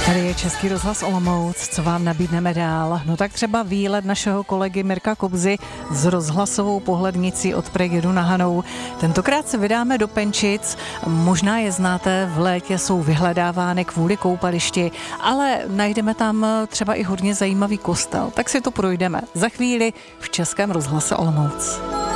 Tady je Český rozhlas Olomouc, co vám nabídneme dál. No tak třeba výlet našeho kolegy Mirka Kobzy s rozhlasovou pohlednicí od Pregidu na Hanou. Tentokrát se vydáme do Penčic, možná je znáte, v létě jsou vyhledávány kvůli koupališti, ale najdeme tam třeba i hodně zajímavý kostel, tak si to projdeme za chvíli v Českém rozhlase Olomouc.